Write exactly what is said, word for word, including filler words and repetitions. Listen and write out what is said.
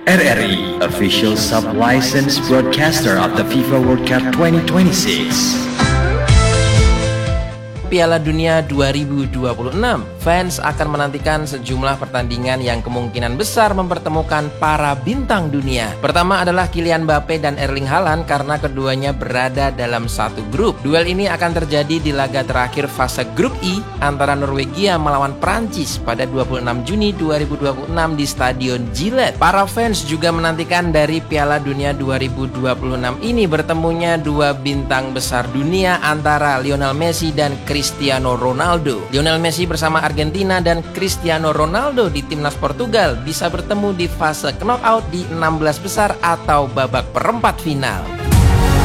R R I, official sub-licensed broadcaster of the FIFA World Cup twenty twenty-six. Piala Dunia dua ribu dua puluh enam, fans akan menantikan sejumlah pertandingan yang kemungkinan besar mempertemukan para bintang dunia. Pertama adalah Kylian Mbappe dan Erling Haaland karena keduanya berada dalam satu grup. Duel ini akan terjadi di laga terakhir fase grup I antara Norwegia melawan Prancis pada dua puluh enam Juni dua ribu dua puluh enam di Stadion Gillette. Para fans juga menantikan dari Piala Dunia dua ribu dua puluh enam ini bertemunya dua bintang besar dunia antara Lionel Messi dan Cristiano Ronaldo. Lionel Messi bersama Argentina dan Cristiano Ronaldo di timnas Portugal bisa bertemu di fase knockout di enam belas besar atau babak perempat final.